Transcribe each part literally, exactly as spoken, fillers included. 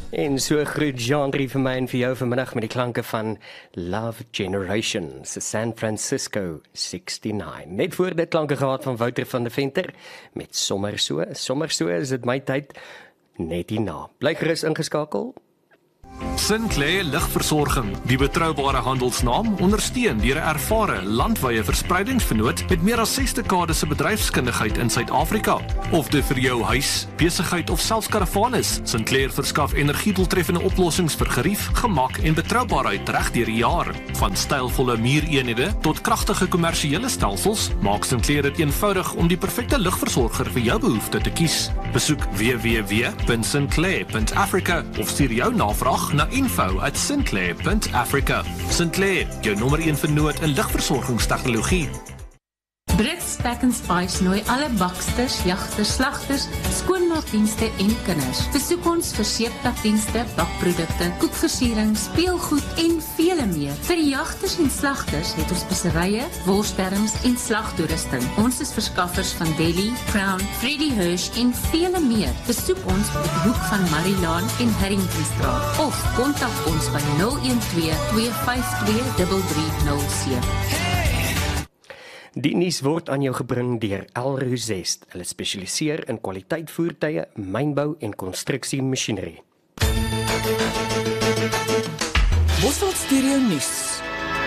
En so groet Jean-Drie vir my en vir jou vanmiddag met die klanke van Love Generation, se San Francisco sixty-nine. Net voor dit klanke gehad van Wouter van der Venter met Sommer so. Sommer so is dit my tyd net hierna. Bly gerus ingeskakel. Sinclair Ligversorging, die betroubare handelsnaam, ondersteun deur 'n ervare landwyse verspreidingsvernoot met meer as ses dekades se bedryfskundigheid in Suid-Afrika. Of dit vir jou huis, besigheid of selfs karavaan is, Sinclair verskaf energiedoeltreffende oplossings vir gerief, gemak en betroubaarheid reg deur die jaar. Van stylvolle muureenhede tot kragtige kommersiële stelsels, maak Sinclair dit eenvoudig om die perfekte ligversorger vir jou behoefte te kies. Besoek w w w punt sinclair punt africa of stuur jou navraag na info at sinclair punt africa. Sinclair, jou nommer een vernoot in ligversorgingstegnologie. Brits Pack and Spice nooi alle baksters, jagters, slagters, skoonmaakdienste en kinders. Besoek ons vir seeptakdienste, bakprodukte, koekversiering, speelgoed en vele meer. Vir die jagters en slagters het ons speserye, worssterms en slagtoerusting. Ons is verskaffers van Deli, Crown, Freddy Hirsch en vele meer. Besoek ons op die hoek van Marilaan en Harringtonstraat of kontak ons by nul een twee, twee vyf twee, drie drie nul sewe. Die nuus word aan jou gebring deur Elrose Zest. Hulle spesialiseer in kwaliteit voertuie, mynbou en konstruksiemasjinerie. Bosveld Stereo Nuus.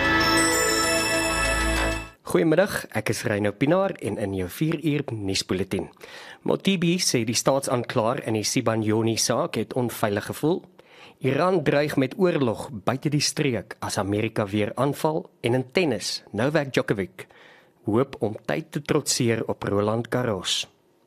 Goeiemiddag, ek is Reino Pinaar en in jou vier uur nuusbulletin. Motibi sê die staatsaanklaer in die Sibanyoni saak het onveilig gevoel. Iran dreig met oorlog buite die streek as Amerika weer aanval en in tennis, Novak Djokovic hoop om tyd te trotseer op Roland Garros.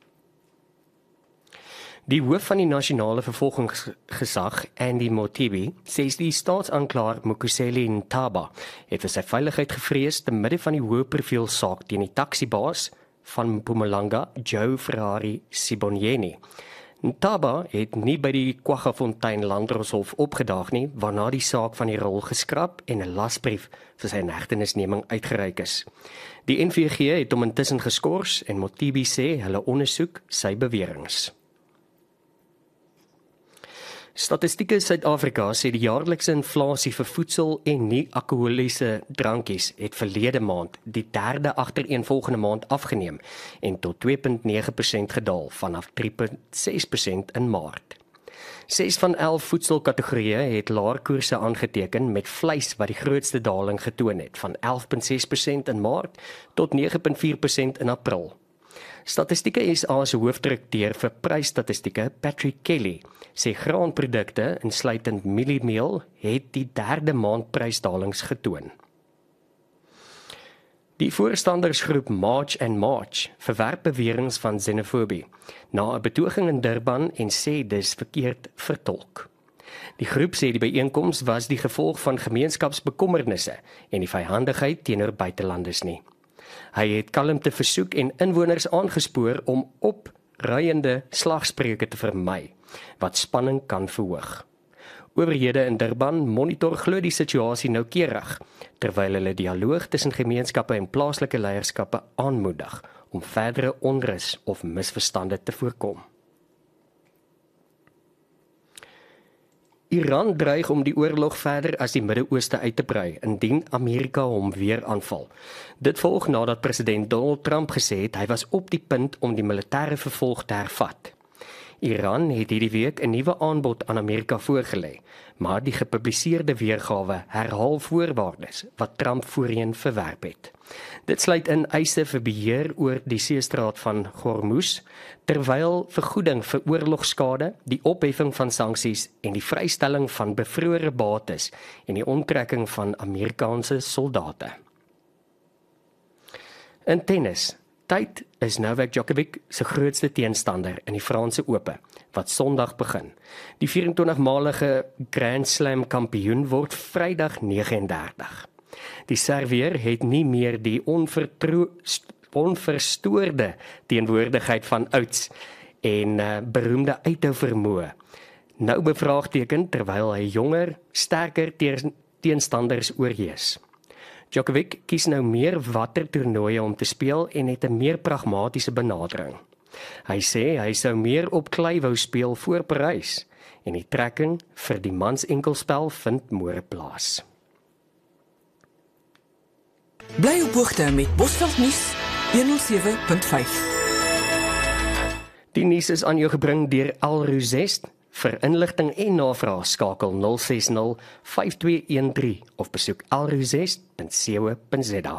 Die hoof van die nasionale vervolgingsgesag, Andy Motibi, sê die staatsaanklaer Mkhoseli Ntaba het vir sy veiligheid gevrees te midde van die hoë profiel saak teen die taksibaas van Mpumalanga, Joe Ferrari Sibonyeni. Ntaba het nie by die Kwaggafontein Landdroshof opgedaag nie, waarna die saak van die rol geskraap en 'n lasbrief vir sy inhegtenisneming uitgereik is. Die N V G het hom intussen geskort en Motibi sê hulle ondersoek sy beweringe. Statistieke Suid-Afrika sê die jaarlikse inflasie vir voedsel en nie-alkoholiese drankies het verlede maand die derde agtereenvolgende maand afgeneem en tot twee komma nege persent gedaal vanaf drie komma ses persent in Maart. Ses van elf voedselkategorieë het laer koerse aangeteken met vleis wat die grootste daling getoon het van elf komma ses persent in Maart tot nege komma vier persent in April. Statistieke S A se hoofdirekteur vir prysstatistieke, Patrick Kelly, sê graanprodukte, insluitend mieliemeel, het die derde maand prysdalings getoon. Die voorstandersgroep March and March verwerp beweringe van xenofobie na 'n betoging in Durban en sê dis verkeerd vertolk. Die groep sê die byeenkoms was die gevolg van gemeenskapsbekommernisse en die vyhandigheid teenoor buitelanders nie. Hy het kalmte versoek en inwoners aangespoor om opruiende slagspreuke te vermy, wat spanning kan verhoog. Owerhede in Durban monitor glo die situasie noukeurig, terwyl hulle dialoog tussen gemeenskappe en plaaslike leierskappe aanmoedig om verdere onrus of misverstande te voorkom. Iran dreig om die oorlog verder as die Midde-Ooste uit te brei, indien Amerika hom weer aanval. Dit volg nadat president Donald Trump gesê het hy was op die punt om die militêre vervolg te hervat. Iran het hierdie week 'n nuwe aanbod aan Amerika voorgelê, maar die gepubliseerde weergawe herhaal voorwaardes wat Trump voorheen verwerp het. Dit sluit in eise vir beheer oor die seestraat van Hormuz, terwyl vergoeding vir oorlogskade, die opheffing van sanksies en die vrystelling van bevrore bates en die onttrekking van Amerikaanse soldate. In tennis, tyd is Novak Djokovic se grootste teenstander in die Franse Ope, wat Sondag begin. Die vyf en twintigmalige Grand Slam kampioen word Vrydag nege en dertig. Die Serviër het nie meer die onverstoorde teenwoordigheid van ouds en uh, beroemde uithou vermoë. Nou bevraagteken terwyl hy jonger, sterker teenstanders oorheers. Djokovic kies nou meer watter toernooie om te speel en het 'n meer pragmatiese benadering. Hy sê hy sou meer op klei wou speel voor Parys en die trekking vir die mans enkelspel vind môre plaas. Bly op hoogte met Bosveld Nuus honderd sewe punt vyf. Die nuus is aan jou gebring deur Alruzest. Vir inligting en navraag skakel nul ses nul vyf twee een drie of besoek alruzest punt co punt za.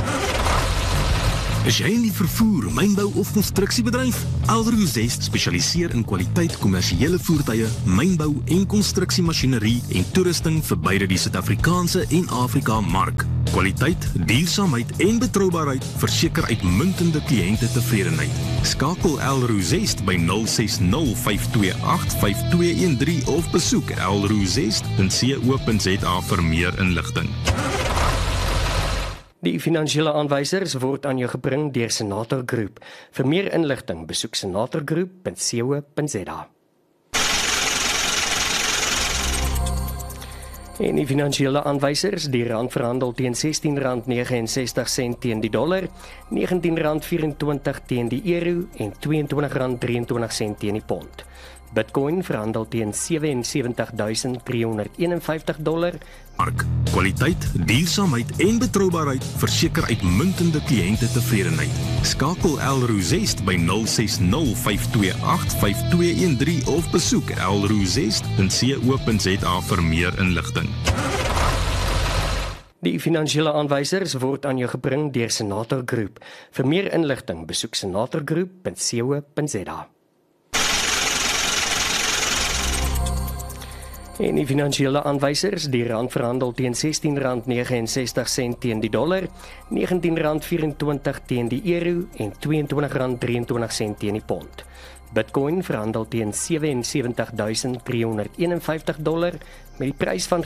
Is jy in die vervoer, mynbou of konstruksiebedryf? Alruzest spesialiseer in kwaliteit kommersiële voertuie, mynbou en konstruksiemasjinerie en toerusting vir beide die Suid-Afrikaanse en Afrika mark. Kwaliteit, duursaamheid en betroubaarheid verseker uitmuntende kliëntetevredenheid. Skakel Alruzest by nul ses nul vyf twee agt vyf twee een drie of besoek alruzest punt co punt za vir meer inligting. Die finansiële aanwysers word aan jou gebring deur Senator Groep. Vir meer inligting besoek senator groep punt co punt za. En die finansiële aanwysers, die rand verhandel teen sestien rand negenensestig sent teen die dollar, negentien rand vyf-en-twintig teen die euro en tweeëntwintig rand drieëntwintig sent teen die pond. Bitcoin verhandel teen sewe en sewentig duisend driehonderd eenenvyftig dollar. Mark, kwaliteit, duursaamheid en betroubaarheid verseker uitmuntende kliëntetevredenheid. Skakel Alruzest by nul ses nul vyf twee agt vyf twee een drie of besoek alruzest punt co punt za vir meer inligting. Die finansiële aanwysers word aan jou gebring deur Senator Groep. Vir meer inligting besoek senator groep punt co punt za. En die finansiële aanwysers, die rand verhandel teen sestien rand negenensestig sent teen die dollar, negentien rand vyf-en-twintig teen die euro en tweeëntwintig rand drieëntwintig sent teen die pond. Bitcoin verhandel teen sewe en sewentig duisend driehonderd eenenvyftig dollar met die prys van